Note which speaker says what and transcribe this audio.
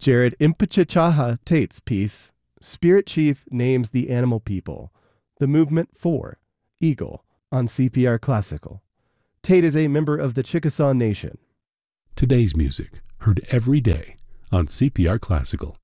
Speaker 1: Jared Impichachaha Tate's piece, Spirit Chief Names the Animal People, The Movement for Eagle, on CPR Classical. Tate is a member of the Chickasaw Nation.
Speaker 2: Today's music, heard every day on CPR Classical.